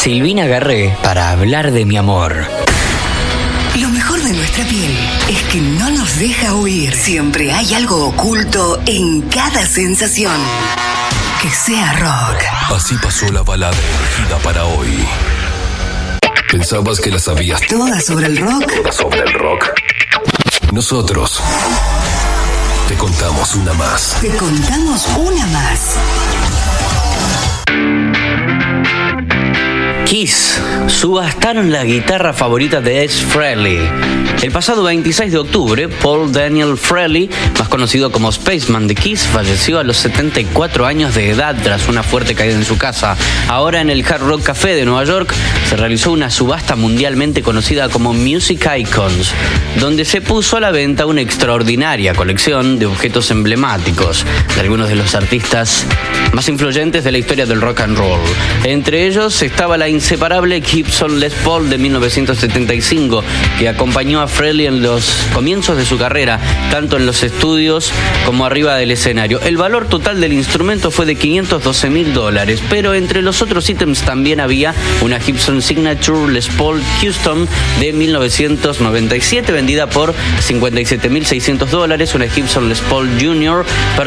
Silvina Garré para hablar de mi amor. Lo mejor de nuestra piel es que no nos deja huir. Siempre hay algo oculto en cada sensación. Que sea rock. Así pasó la balada elegida para hoy. ¿Pensabas que la sabías toda sobre el rock? Toda sobre el rock. Nosotros te contamos una más. Te contamos una más. Kiss subastaron la guitarra favorita de Ace Frehley. El pasado 26 de octubre, Paul Daniel Frehley, más conocido como Spaceman de Kiss, falleció a los 74 años de edad tras una fuerte caída en su casa. Ahora en el Hard Rock Café de Nueva York se realizó una subasta mundialmente conocida como Music Icons, donde se puso a la venta una extraordinaria colección de objetos emblemáticos de algunos de los artistas más influyentes de la historia del rock and roll. Entre ellos estaba la inseparable Gibson Les Paul de 1975, que acompañó a Frehley en los comienzos de su carrera, tanto en los estudios como arriba del escenario. El valor total del instrumento fue de $512,000, pero entre los otros ítems también había una Gibson Signature Les Paul Custom de 1997, vendida por $57,600, una Gibson Les Paul Jr.